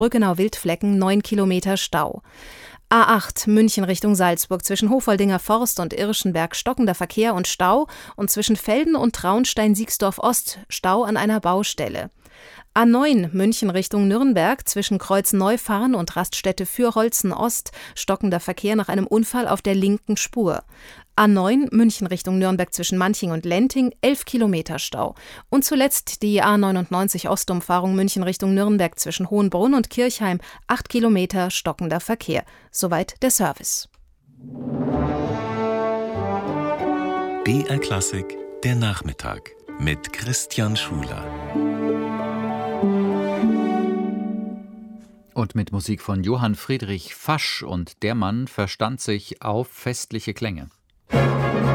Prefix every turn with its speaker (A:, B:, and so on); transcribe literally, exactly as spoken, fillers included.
A: Brückenau-Wildflecken neun Kilometer Stau. A acht München Richtung Salzburg zwischen Hofoldinger Forst und Irschenberg stockender Verkehr und Stau und zwischen Velden und Traunstein-Siegsdorf Ost Stau an einer Baustelle. A neun München Richtung Nürnberg zwischen Kreuz-Neufahren und Raststätte Fürholzen Ost stockender Verkehr nach einem Unfall auf der linken Spur. A neun München Richtung Nürnberg zwischen Manching und Lenting elf Kilometer Stau. Und zuletzt die A neunundneunzig Ostumfahrung München Richtung Nürnberg zwischen Hohenbrunn und Kirchheim acht Kilometer stockender Verkehr. Soweit der Service.
B: B R Klassik, der Nachmittag mit Christian Schuler.
C: Und mit Musik von Johann Friedrich Fasch, und der Mann verstand sich auf festliche Klänge.